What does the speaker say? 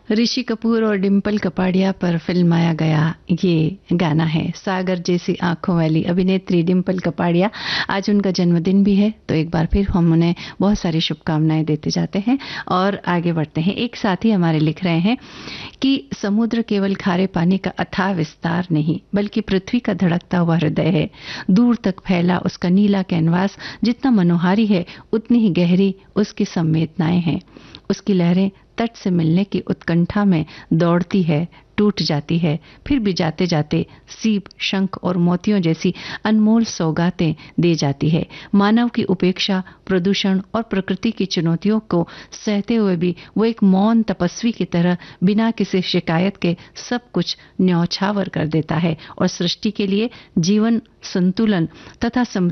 ऋषि कपूर और डिम्पल कपाड़िया पर फिल्माया गया ये गाना है। सागर जैसी आंखों वाली अभिनेत्री डिम्पल कपाड़िया, आज उनका जन्मदिन भी है, तो एक बार फिर हम उन्हें बहुत सारी शुभकामनाएं देते जाते हैं और आगे बढ़ते हैं। एक साथी हमारे लिख रहे हैं कि समुद्र केवल खारे पानी का अथाह विस्तार नहीं, बल्कि पृथ्वी का धड़कता हुआ हृदय है। दूर तक फैला उसका नीला कैनवास जितना मनोहारी है, उतनी ही गहरी उसकी संवेदनाएं हैं। उसकी लहरें तट से मिलने की उत्कंठा में दौड़ती है, टूट जाती है, फिर भी जाते जाते सीप, शंख और मोतियों जैसी अनमोल सौगातें दे जाती है। मानव की उपेक्षा, प्रदूषण और प्रकृति की चुनौतियों को सहते हुए भी वो एक मौन तपस्वी की तरह बिना किसी शिकायत के सब कुछ न्यौछावर कर देता है और सृष्टि के लिए जीवन, संतुलन तथा